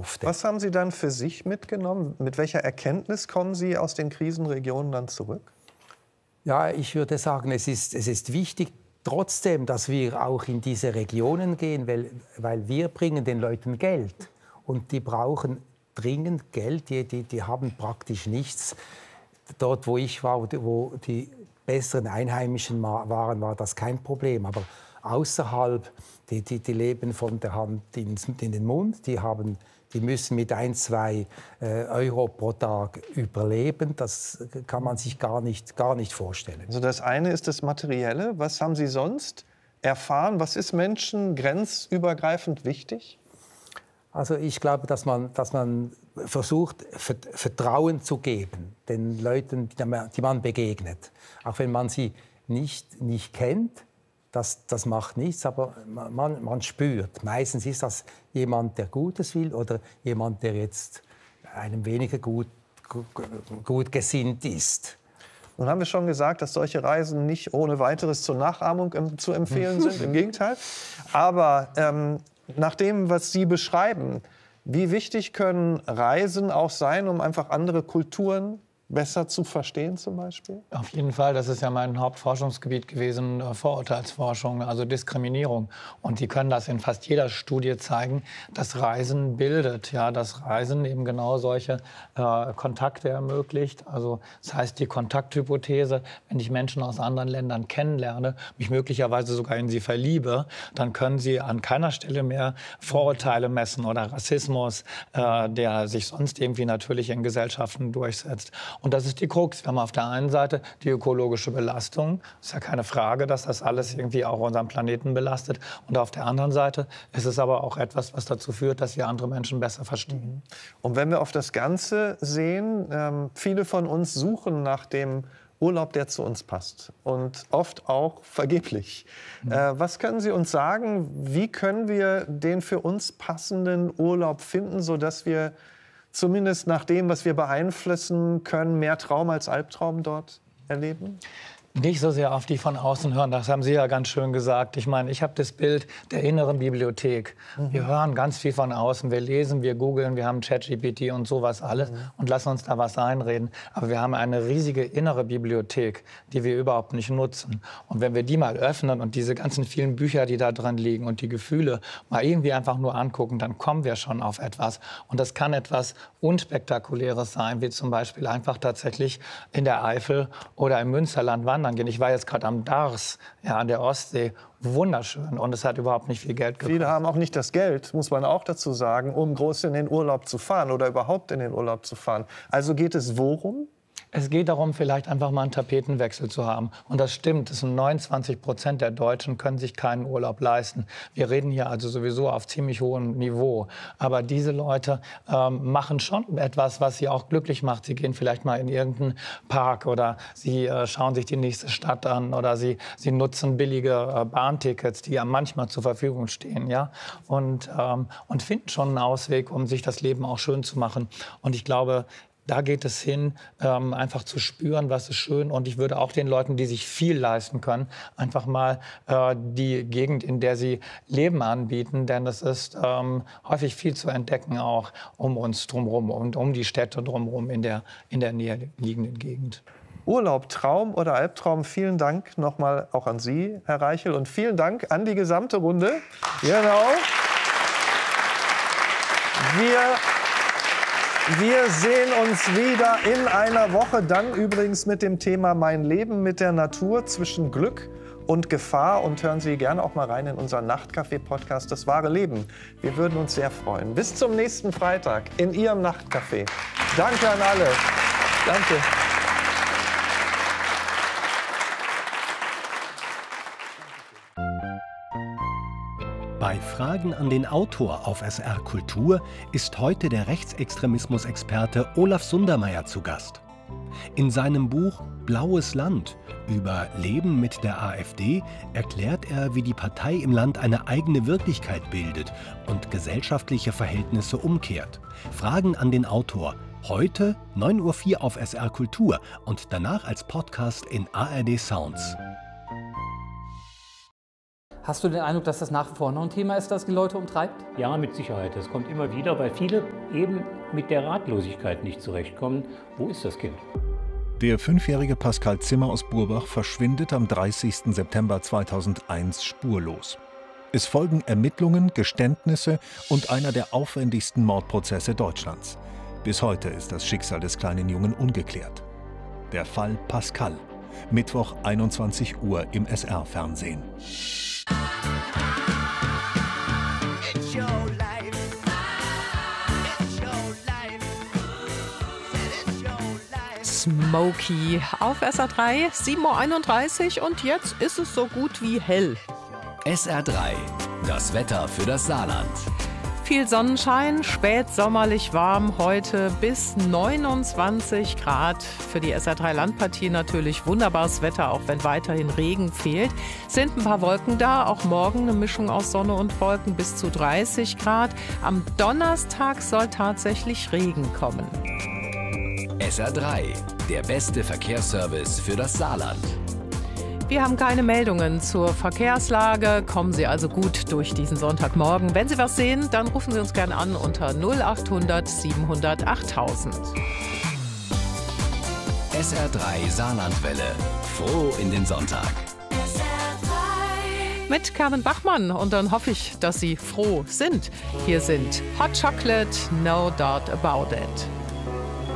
durfte. Was haben Sie dann für sich mitgenommen? Mit welcher Erkenntnis kommen Sie aus den Krisenregionen dann zurück? Ja, ich würde sagen, es ist wichtig, trotzdem, dass wir auch in diese Regionen gehen, weil wir bringen den Leuten Geld. Und die brauchen dringend Geld, die haben praktisch nichts. Dort, wo ich war, wo die besseren Einheimischen waren, war das kein Problem. Aber außerhalb, die leben von der Hand in den Mund, die müssen mit 1, 2 Euro pro Tag überleben. Das kann man sich gar nicht vorstellen. Also das eine ist das Materielle. Was haben Sie sonst erfahren? Was ist Menschen grenzübergreifend wichtig? Also ich glaube, dass man versucht, Vertrauen zu geben den Leuten, die man begegnet. Auch wenn man sie nicht kennt, das macht nichts, aber man spürt. Meistens ist das jemand, der Gutes will oder jemand, der jetzt einem weniger gut gesinnt ist. Nun haben wir schon gesagt, dass solche Reisen nicht ohne weiteres zur Nachahmung zu empfehlen sind, im Gegenteil. Aber nach dem, was Sie beschreiben, wie wichtig können Reisen auch sein, um einfach andere Kulturen besser zu verstehen zum Beispiel? Auf jeden Fall, das ist ja mein Hauptforschungsgebiet gewesen, Vorurteilsforschung, also Diskriminierung. Und die können das in fast jeder Studie zeigen, dass Reisen bildet, ja, dass Reisen eben genau solche Kontakte ermöglicht. Also das heißt die Kontakthypothese, wenn ich Menschen aus anderen Ländern kennenlerne, mich möglicherweise sogar in sie verliebe, dann können sie an keiner Stelle mehr Vorurteile messen oder Rassismus, der sich sonst irgendwie natürlich in Gesellschaften durchsetzt. Und das ist die Krux. Wir haben auf der einen Seite die ökologische Belastung. Es ist ja keine Frage, dass das alles irgendwie auch unseren Planeten belastet. Und auf der anderen Seite ist es aber auch etwas, was dazu führt, dass wir andere Menschen besser verstehen. Und wenn wir auf das Ganze sehen, viele von uns suchen nach dem Urlaub, der zu uns passt. Und oft auch vergeblich. Was können Sie uns sagen? Wie können wir den für uns passenden Urlaub finden, sodass wir zumindest nach dem, was wir beeinflussen können, mehr Traum als Albtraum dort erleben? Nicht so sehr auf die von außen hören, das haben Sie ja ganz schön gesagt. Ich meine, ich habe das Bild der inneren Bibliothek. Wir hören ganz viel von außen, wir lesen, wir googeln, wir haben ChatGPT und sowas alles und lassen uns da was einreden. Aber wir haben eine riesige innere Bibliothek, die wir überhaupt nicht nutzen. Und wenn wir die mal öffnen und diese ganzen vielen Bücher, die da drin liegen und die Gefühle mal irgendwie einfach nur angucken, dann kommen wir schon auf etwas. Und das kann etwas Unspektakuläres sein, wie zum Beispiel einfach tatsächlich in der Eifel oder im Münsterland wandern gehen. Ich war jetzt gerade am Dars, ja, an der Ostsee. Wunderschön. Und es hat überhaupt nicht viel Geld gekostet. Viele haben auch nicht das Geld, muss man auch dazu sagen, um groß in den Urlaub zu fahren oder überhaupt in den Urlaub zu fahren. Also geht es worum? Es geht darum, vielleicht einfach mal einen Tapetenwechsel zu haben. Und das stimmt, es sind 29% der Deutschen können sich keinen Urlaub leisten. Wir reden hier also sowieso auf ziemlich hohem Niveau. Aber diese Leute machen schon etwas, was sie auch glücklich macht. Sie gehen vielleicht mal in irgendeinen Park oder sie schauen sich die nächste Stadt an oder sie nutzen billige Bahntickets, die ja manchmal zur Verfügung stehen, ja? Und finden schon einen Ausweg, um sich das Leben auch schön zu machen. Und ich glaube, da geht es hin, einfach zu spüren, was ist schön. Und ich würde auch den Leuten, die sich viel leisten können, einfach mal die Gegend, in der sie leben, anbieten. Denn es ist häufig viel zu entdecken, auch um uns drumherum und um die Städte drumherum in der näher liegenden Gegend. Urlaub, Traum oder Albtraum, vielen Dank nochmal auch an Sie, Herr Reichel. Und vielen Dank an die gesamte Runde. Genau. Wir sehen uns wieder in einer Woche, dann übrigens mit dem Thema Mein Leben mit der Natur zwischen Glück und Gefahr. Und hören Sie gerne auch mal rein in unseren Nachtcafé-Podcast Das wahre Leben. Wir würden uns sehr freuen. Bis zum nächsten Freitag in Ihrem Nachtcafé. Danke an alle. Danke. Bei Fragen an den Autor auf SR Kultur ist heute der Rechtsextremismus-Experte Olaf Sundermeier zu Gast. In seinem Buch Blaues Land über Leben mit der AfD erklärt er, wie die Partei im Land eine eigene Wirklichkeit bildet und gesellschaftliche Verhältnisse umkehrt. Fragen an den Autor. Heute 9:04 Uhr auf SR Kultur und danach als Podcast in ARD Sounds. Hast du den Eindruck, dass das nach wie vor noch ein Thema ist, das die Leute umtreibt? Ja, mit Sicherheit. Das kommt immer wieder, weil viele eben mit der Ratlosigkeit nicht zurechtkommen. Wo ist das Kind? Der 5-jährige Pascal Zimmer aus Burbach verschwindet am 30. September 2001 spurlos. Es folgen Ermittlungen, Geständnisse und einer der aufwendigsten Mordprozesse Deutschlands. Bis heute ist das Schicksal des kleinen Jungen ungeklärt. Der Fall Pascal. Mittwoch 21 Uhr im SR-Fernsehen. Smokey auf SR3, 7:31 Uhr und jetzt ist es so gut wie hell. SR3, das Wetter für das Saarland. Viel Sonnenschein, spätsommerlich warm heute bis 29 Grad. Für die SR3 Landpartie natürlich wunderbares Wetter, auch wenn weiterhin Regen fehlt. Sind ein paar Wolken da, auch morgen eine Mischung aus Sonne und Wolken bis zu 30 Grad. Am Donnerstag soll tatsächlich Regen kommen. SR3, der beste Verkehrsservice für das Saarland. Wir haben keine Meldungen zur Verkehrslage. Kommen Sie also gut durch diesen Sonntagmorgen. Wenn Sie was sehen, dann rufen Sie uns gerne an unter 0800 700 8000. SR3 Saarlandwelle. Froh in den Sonntag. Mit Carmen Bachmann. Und dann hoffe ich, dass Sie froh sind. Hier sind Hot Chocolate, No Doubt About It.